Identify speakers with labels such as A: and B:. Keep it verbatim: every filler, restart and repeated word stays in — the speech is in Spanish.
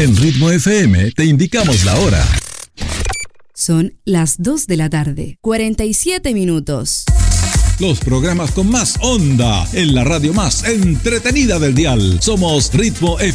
A: En Ritmo F M te indicamos la hora.
B: Son las dos de la tarde, cuarenta y siete minutos.
A: Los programas con más onda en la radio más entretenida del dial. Somos Ritmo F M.